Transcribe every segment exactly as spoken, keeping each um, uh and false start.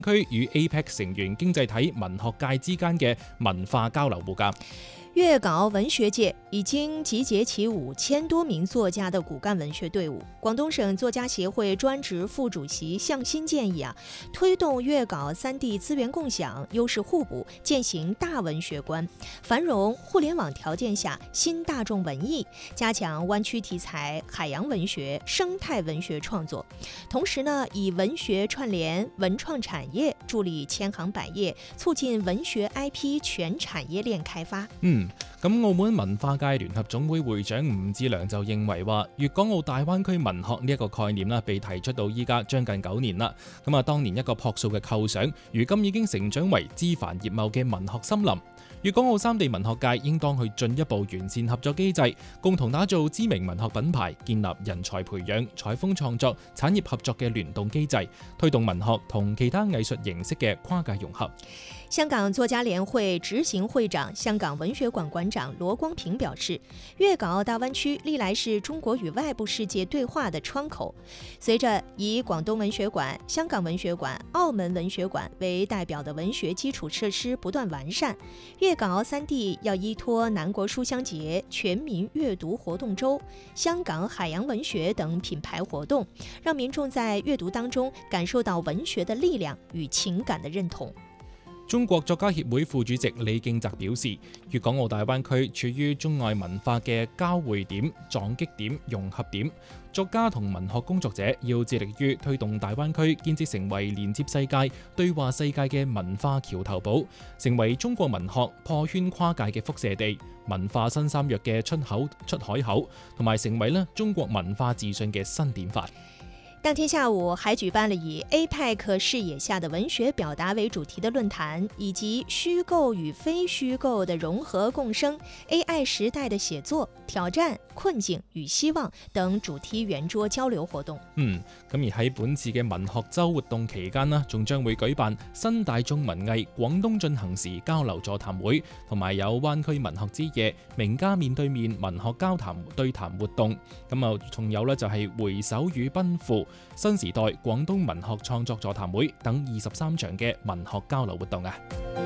區與 A P E C 成員經濟體文學界之間嘅文化交流互鑑。 粵港文學界已經集結起五千多名作家的骨幹文學隊伍。廣東省作家協會專職副主席向新建議啊，推動粵港三地資源共享、優勢互補，踐行大文學觀，繁榮互聯網條件下新大眾文藝，加強灣區題材、海洋文學、生態文學創作。同時呢，以文學串聯文創產業，助力千行百業，促進文學 I P 全產業鏈開發。 嗯。咁澳門文化界聯合總會會長吳志良就認為話，粵港澳大灣區文學呢一個概念啦，被提出到依家將近九年啦。咁啊，當年一個樸素嘅構想，如今已經成長為枝繁葉茂嘅文學森林。粵港澳三地文學界應當去進一步完善合作機制，共同打造知名文學品牌，建立人才培養、採風創作、產業合作嘅聯動機制，推動文學同其他藝術形式嘅跨界融合。 香港作家聯會執行會長、香港文學館館長羅光平表示，粵港澳大灣區歷來是中國與外部世界對話的窗口。隨着以廣東文學館、香港文學館、澳門文學館為代表的文學基礎設施不斷完善，粵港澳三地要依託南國書香節、全民閱讀活動週、香港海洋文學等品牌活動，讓民眾在閱讀當中感受到文學的力量與情感的認同。 中國作家協會副主席李敬澤表示，粵港澳大灣區處於中外文化嘅交匯點、撞擊點、融合點，作家同文學工作者要致力於推動大灣區建設成為連接世界、對話世界嘅文化橋頭堡，成為中國文學破圈跨界嘅輻射地、文化新三弱嘅出口出海口，同埋成為咧中國文化自信嘅新典範。 當天下午還舉辦了以 A P E C 視野下的文學表達為主題的論壇，以及虛構與非虛構的融合共生、A I 時代的寫作、挑戰、困境與希望等主題圓桌交流活動。 嗯，咁而喺本次嘅文學週活動期間呢，仲將會舉辦新大眾文藝廣東進行時交流座談會，同埋有灣區文學之夜、名家面對面文學交談對談活動。咁啊，仲有呢就係回首與奔赴、新時代廣東文學創作座談會等二十三場嘅文學交流活動啊！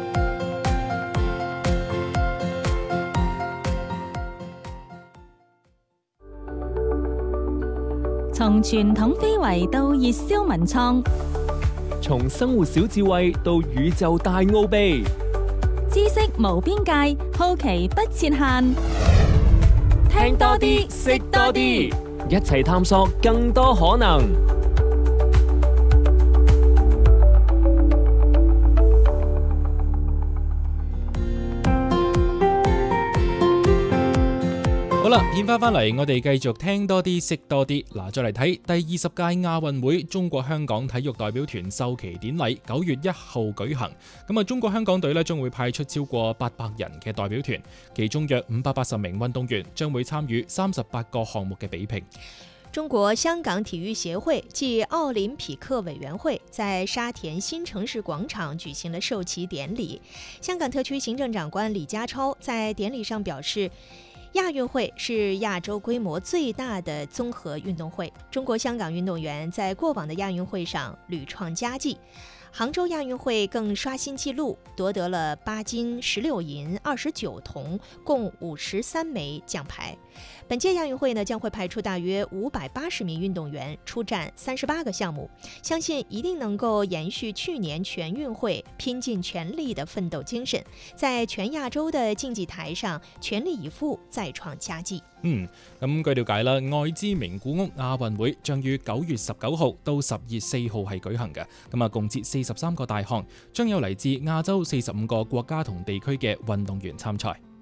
從傳統非遺到熱銷文創， 從生活小智慧到宇宙大奧秘， 知識無邊界，好奇不設限。 聽多啲，識多啲，一齊探索更多可能。 好啦，片翻翻嚟，我哋繼續聽多啲，識多啲。嗱，再嚟睇第二十屆亞運會中國香港體育代表團授旗典禮，九月一號舉行。咁啊，中國香港隊咧將會派出超過八百人嘅代表團，其中約五百八十名運動員將會參與三十八個項目嘅比拼。 中國香港體育協會暨奧林匹克委員會在沙田新城市廣場舉行了授旗典禮。香港特區行政長官李家超在典禮上表示，亞運會是亞洲規模最大的綜合運動會，中國香港運動員在過往的亞運會上屢創佳績，杭州亞運會更刷新紀錄，奪得了八金、十六銀、二十九銅，共五十三枚獎牌。本屆亞運會呢，將會派出大約五百八十名運動員出戰三十八個項目，相信一定能夠延續去年全運會拼盡全力的奮鬥精神，在全亞洲的競技台上全力以赴，再創佳績。 嗯，咁據了解啦，愛知名古屋亞運會將於九月十九號到十月四號係舉行嘅，咁啊共設四十三個大項，將有嚟自亞洲四十五個國家同地區嘅運動員參賽。